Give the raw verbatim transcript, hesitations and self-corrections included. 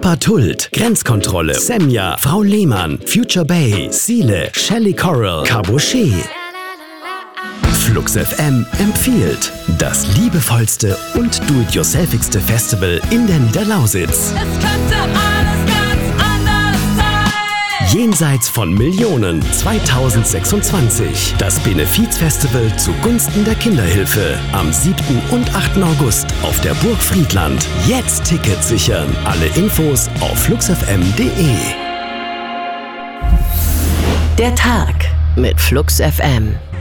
Papa Tult, Grenzkontrolle, Semja, Frau Lehmann, Future Bay, Siele, Shelly Coral, Caboché. Flux F M empfiehlt das liebevollste und do-it-yourselfigste Festival in der Niederlausitz. Es könnte alles ganz anders sein. Jenseits von Millionen zweitausendsechsundzwanzig. Das Benefizfestival zugunsten der Kinderhilfe. Am siebten und achten August auf der Burg Friedland. Jetzt Tickets sichern. Alle Infos auf flux f m punkt d e. Der Tag mit Flux F M.